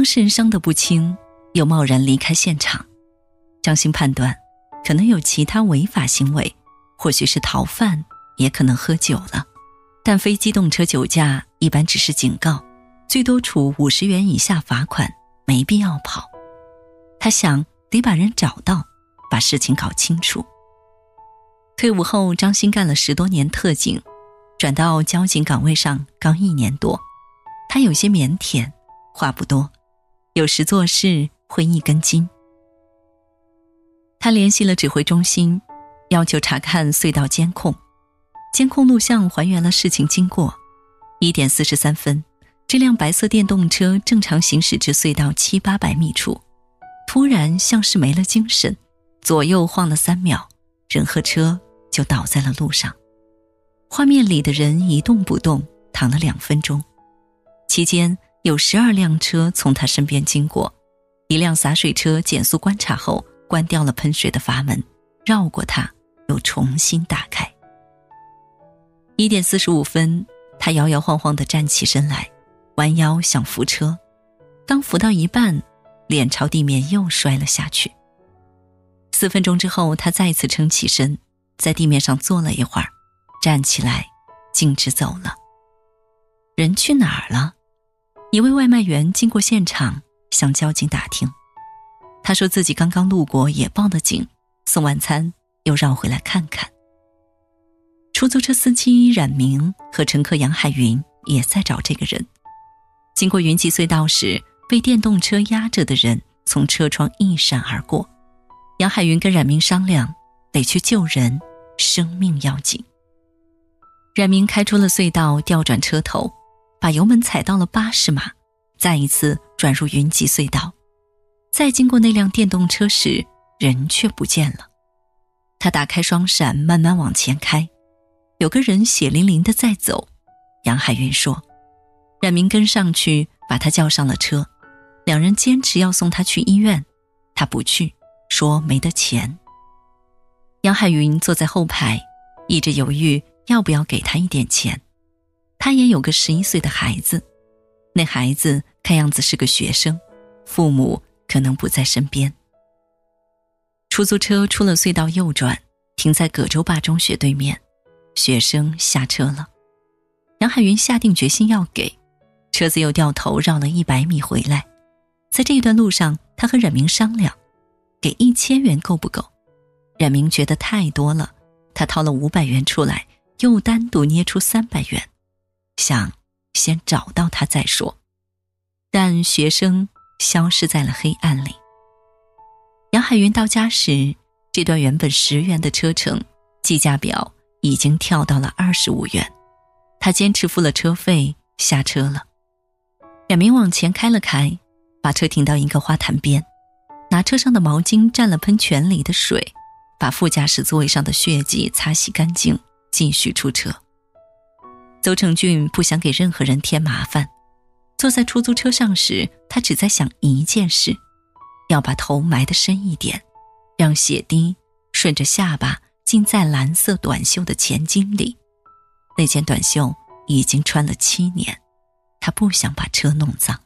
当事人伤得不轻，又贸然离开现场，张欣判断可能有其他违法行为，或许是逃犯，也可能喝酒了。但非机动车酒驾一般只是警告，最多处50元以下罚款，没必要跑。他想得把人找到，把事情搞清楚。退伍后，张欣干了10多年特警，转到交警岗位上刚1年多。他有些腼腆，话不多，有时做事会一根筋。他联系了指挥中心，要求查看隧道监控。监控录像还原了事情经过。1点43分，这辆白色电动车正常行驶至隧道700-800米处，突然像是没了精神，左右晃了3秒，人和车就倒在了路上。画面里的人一动不动，躺了2分钟。期间有12辆车从他身边经过，一辆洒水车减速观察后关掉了喷水的阀门，绕过它又重新打开。1点45分，他摇摇晃晃地站起身来，弯腰想扶车，刚扶到一半，脸朝地面又摔了下去。4分钟之后，他再次撑起身，在地面上坐了一会儿，站起来径直走了。人去哪儿了？一位外卖员经过现场，向交警打听。他说自己刚刚路过，也报了警，送完餐又绕回来看看。出租车司机冉明和乘客杨海云也在找这个人。经过云集隧道时，被电动车压着的人从车窗一闪而过。杨海云跟冉明商量，得去救人，生命要紧。冉明开出了隧道，调转车头，把油门踩到了80码，再一次转入云集隧道。再经过那辆电动车时，人却不见了。他打开双闪，慢慢往前开，有个人血淋淋地在走。杨海云说，冉明跟上去把他叫上了车，两人坚持要送他去医院，他不去，说没得钱。杨海云坐在后排，一直犹豫要不要给他一点钱。他也有个11岁的孩子，那孩子看样子是个学生，父母可能不在身边。出租车出了隧道右转，停在葛洲坝中学对面，学生下车了。杨海云下定决心要给，车子又掉头绕了100米回来。在这段路上，他和冉明商量，给1000元够不够？冉明觉得太多了，他掏了500元出来，又单独捏出300元，想先找到他再说。但学生消失在了黑暗里。杨海云到家时，这段原本10元的车程，计价表已经跳到了25元。他坚持付了车费，下车了。冉明往前开了开，把车停到一个花坛边，拿车上的毛巾蘸了喷泉里的水，把副驾驶座位上的血迹擦洗干净，继续出车。邹成俊不想给任何人添麻烦，坐在出租车上时，他只在想一件事，要把头埋得深一点，让血滴顺着下巴浸在蓝色短袖的前襟里。那件短袖已经穿了7年，他不想把车弄脏。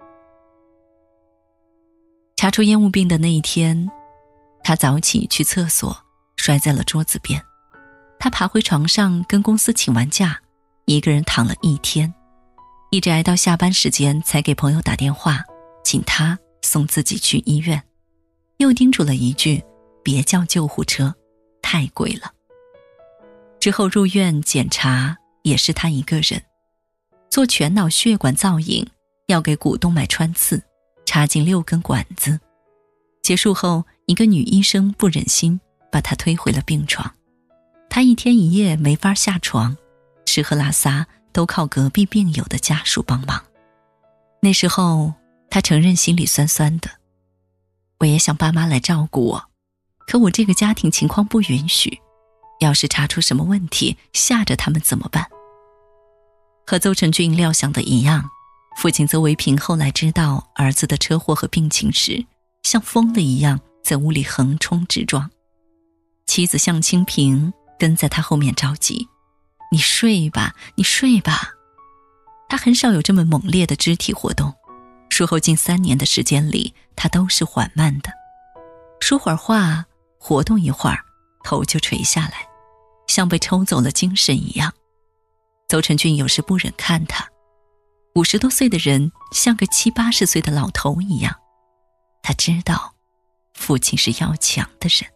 查出烟雾病的那一天，他早起去厕所，摔在了桌子边。他爬回床上，跟公司请完假，一个人躺了1天，一直挨到下班时间才给朋友打电话，请他送自己去医院，又叮嘱了一句，别叫救护车，太贵了。之后入院检查也是他一个人，做全脑血管造影，要给股动脉穿刺，插进6根管子。结束后，一个女医生不忍心，把他推回了病床。他1天1夜没法下床，吃喝拉撒都靠隔壁病友的家属帮忙。那时候他承认心里酸酸的，我也想爸妈来照顾我，可我这个家庭情况不允许，要是查出什么问题，吓着他们怎么办？和邹成俊料想的一样，父亲邹维平后来知道儿子的车祸和病情时，像疯了一样在屋里横冲直撞。妻子向清平跟在他后面着急，你睡吧，你睡吧。他很少有这么猛烈的肢体活动， 术后近3年的时间里，他都是缓慢的，说会儿话，活动一会儿，头就垂下来，像被抽走了精神一样。邹成俊有时不忍看他，50多岁的人像个70、80岁的老头一样。他知道父亲是要强的人。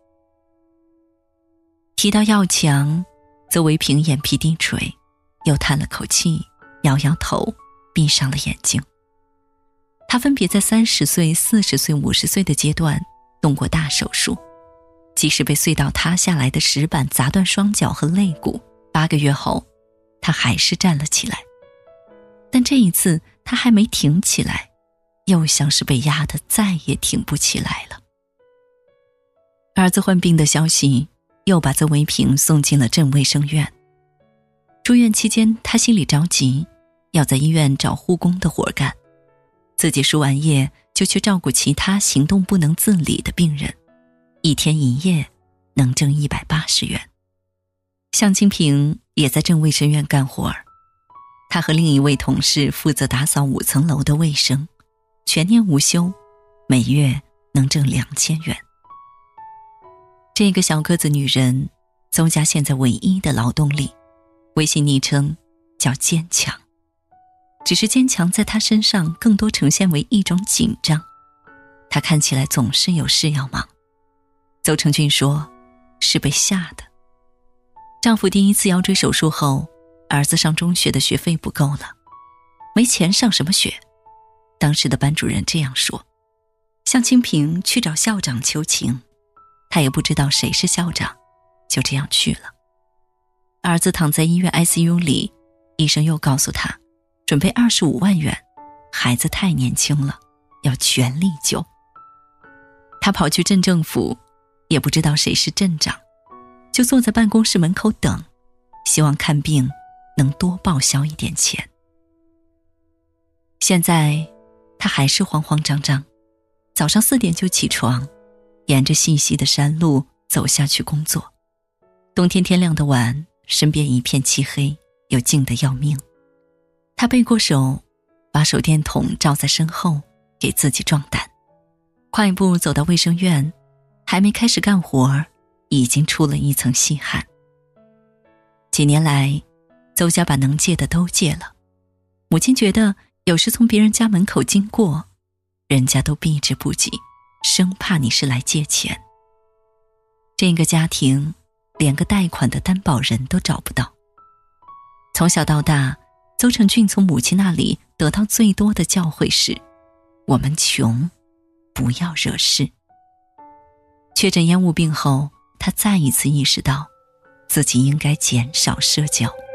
提到要强，邹维平眼皮低垂，又叹了口气，摇摇头，闭上了眼睛。他分别在30岁、40岁、50岁的阶段动过大手术，即使被隧道塌下来的石板砸断双脚和肋骨，8个月后他还是站了起来。但这一次他还没挺起来，又像是被压得再也挺不起来了。儿子患病的消息又把邹维平送进了镇卫生院。住院期间，他心里着急，要在医院找护工的活干，自己输完液就去照顾其他行动不能自理的病人，1天1夜能挣180元。向清平也在镇卫生院干活儿，他和另一位同事负责打扫5层楼的卫生，全年无休，每月能挣2000元。这个小个子女人，邹家现在唯一的劳动力，微信昵称叫坚强。只是坚强在她身上更多呈现为一种紧张，她看起来总是有事要忙。邹成俊说是被吓的。丈夫第1次腰椎手术后，儿子上中学的学费不够了，没钱上什么学。当时的班主任这样说。向清平去找校长求情，他也不知道谁是校长，就这样去了。儿子躺在医院 ICU 里，医生又告诉他准备25万元，孩子太年轻了，要全力救。他跑去镇政府，也不知道谁是镇长，就坐在办公室门口等，希望看病能多报销一点钱。现在他还是慌慌张张，早上4点就起床，沿着细细的山路走下去工作。冬天天亮的晚，身边一片漆黑，又静得要命。他背过手，把手电筒照在身后，给自己壮胆。快步走到卫生院，还没开始干活，已经出了一层细汗。几年来，邹家把能借的都借了。母亲觉得有时从别人家门口经过，人家都避之不及，生怕你是来借钱。这个家庭连个贷款的担保人都找不到。从小到大，邹成俊从母亲那里得到最多的教诲是：我们穷，不要惹事。确诊烟雾病后，他再一次意识到自己应该减少社交。